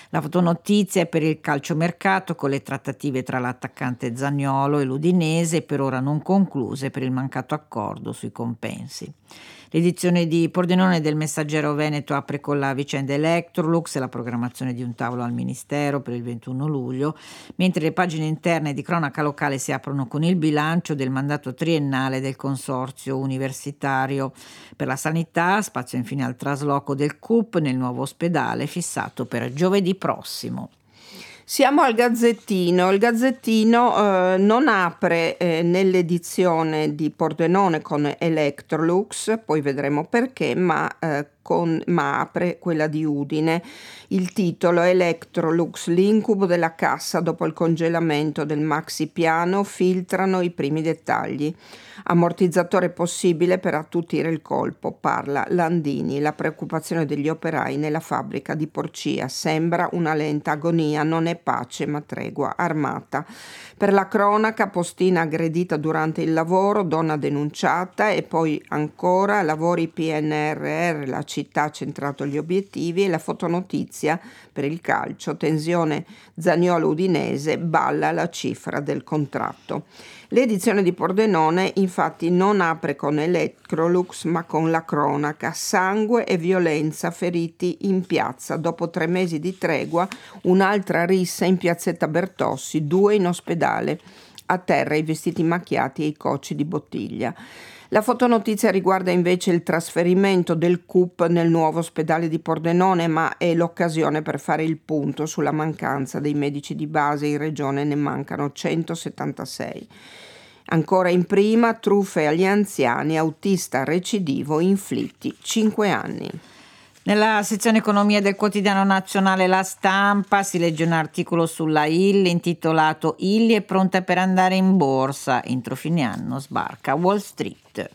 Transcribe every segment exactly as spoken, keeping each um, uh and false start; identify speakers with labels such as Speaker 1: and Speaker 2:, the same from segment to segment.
Speaker 1: La fotonotizia è per il calciomercato, con le trattative tra l'attaccante Zaniolo e l'Udinese per ora non concluse per il mancato accordo sui compensi. L'edizione di Pordenone del Messaggero Veneto apre con la vicenda Electrolux e la programmazione di un tavolo al Ministero per il ventuno luglio, mentre le pagine interne di cronaca locale si aprono con il bilancio del mandato triennale del Consorzio Universitario per la Sanità, spazio infine al trasloco del C U P nel nuovo ospedale fissato per giovedì prossimo.
Speaker 2: Siamo al Gazzettino. Il Gazzettino eh, non apre eh, nell'edizione di Pordenone con Electrolux, poi vedremo perché, ma, eh, con, ma apre quella di Udine. Il titolo è Electrolux, l'incubo della cassa dopo il congelamento del maxi piano, filtrano i primi dettagli. Ammortizzatore possibile per attutire il colpo, parla Landini. La preoccupazione degli operai nella fabbrica di Porcia sembra una lenta agonia, non è pace ma tregua armata. Per la cronaca, postina aggredita durante il lavoro, donna denunciata, e poi ancora lavori P N R R, la città ha centrato gli obiettivi, e la fotonotizia per il calcio, tensione Zaniolo Udinese, balla la cifra del contratto. L'edizione di Pordenone infatti non apre con Electrolux ma con la cronaca, sangue e violenza, feriti in piazza. Dopo tre mesi di tregua, un'altra rissa in piazzetta Bertossi, due in ospedale. A terra i vestiti macchiati e i cocci di bottiglia. La fotonotizia riguarda invece il trasferimento del C U P nel nuovo ospedale di Pordenone, ma è l'occasione per fare il punto sulla mancanza dei medici di base. In regione ne mancano centosettantasei. Ancora in prima, truffe agli anziani, autista recidivo, inflitti cinque anni.
Speaker 1: Nella sezione economia del quotidiano nazionale La Stampa si legge un articolo sulla I L L intitolato "Illy è pronta per andare in borsa, entro fine anno sbarca Wall Street".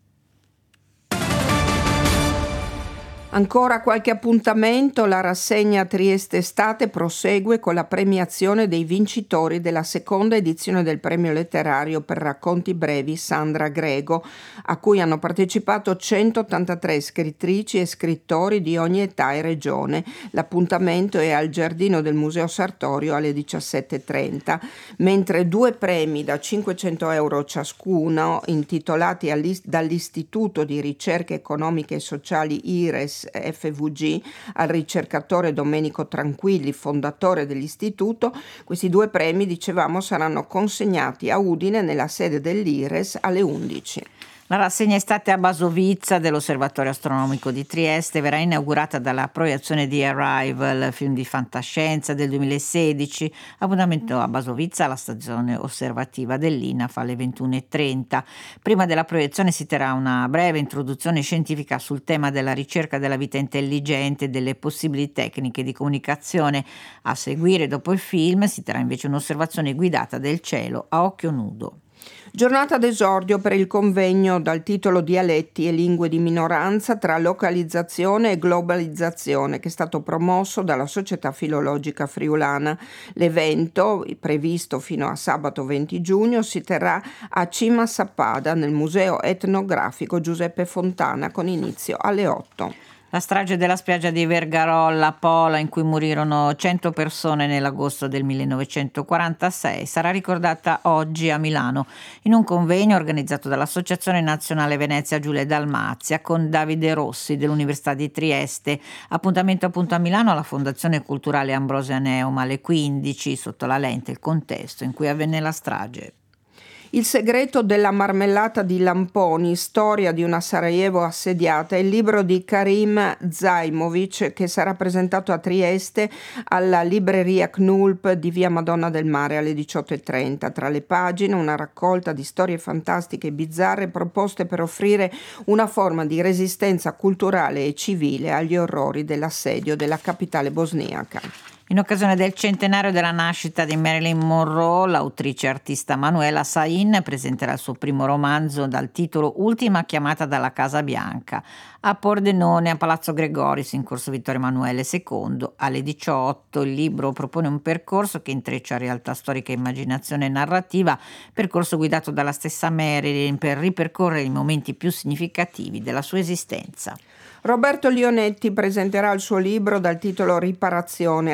Speaker 2: Ancora qualche appuntamento, la rassegna Trieste Estate prosegue con la premiazione dei vincitori della seconda edizione del premio letterario per racconti brevi Sandra Grego, a cui hanno partecipato centottantatré scrittrici e scrittori di ogni età e regione. L'appuntamento è al Giardino del Museo Sartorio alle diciassette e trenta, mentre due premi da cinquecento euro ciascuno, intitolati dall'Istituto di Ricerche Economiche e Sociali I R E S F V G al ricercatore Domenico Tranquilli, fondatore dell'istituto. Questi due premi, dicevamo, saranno consegnati a Udine nella sede dell'I R E S alle undici.
Speaker 1: La rassegna estate a Basovizza dell'Osservatorio Astronomico di Trieste verrà inaugurata dalla proiezione di Arrival, film di fantascienza del duemilasedici. Appuntamento a Basovizza alla stazione osservativa dell'I N A F alle ventuno e trenta. Prima della proiezione si terrà una breve introduzione scientifica sul tema della ricerca della vita intelligente e delle possibili tecniche di comunicazione. A seguire, dopo il film, si terrà invece un'osservazione guidata del cielo a occhio nudo.
Speaker 2: Giornata d'esordio per il convegno dal titolo Dialetti e lingue di minoranza tra localizzazione e globalizzazione, che è stato promosso dalla Società Filologica Friulana. L'evento, previsto fino a sabato venti giugno, si terrà a Cima Sappada nel Museo Etnografico Giuseppe Fontana con inizio alle otto.
Speaker 1: La strage della spiaggia di Vergarolla, Pola, in cui morirono cento persone nell'agosto del millenovecentoquarantasei, sarà ricordata oggi a Milano in un convegno organizzato dall'Associazione Nazionale Venezia Giulia e Dalmazia con Davide Rossi dell'Università di Trieste. Appuntamento appunto a Milano alla Fondazione Culturale Ambrosia Neuma alle quindici, sotto la lente il contesto in cui avvenne la strage.
Speaker 2: Il segreto della marmellata di Lamponi, storia di una Sarajevo assediata, è il libro di Karim Zajmovic, che sarà presentato a Trieste alla libreria Knulp di via Madonna del Mare alle diciotto e trenta. Tra le pagine una raccolta di storie fantastiche e bizzarre proposte per offrire una forma di resistenza culturale e civile agli orrori dell'assedio della capitale bosniaca.
Speaker 1: In occasione del centenario della nascita di Marilyn Monroe, l'autrice e artista Manuela Sain presenterà il suo primo romanzo dal titolo Ultima chiamata dalla Casa Bianca a Pordenone a Palazzo Gregoris in corso Vittorio Emanuele secondo alle diciotto. Il libro propone un percorso che intreccia realtà storica, immaginazione e narrativa, percorso guidato dalla stessa Marilyn per ripercorrere i momenti più significativi della sua esistenza.
Speaker 2: Roberto Lionetti presenterà il suo libro dal titolo Riparazione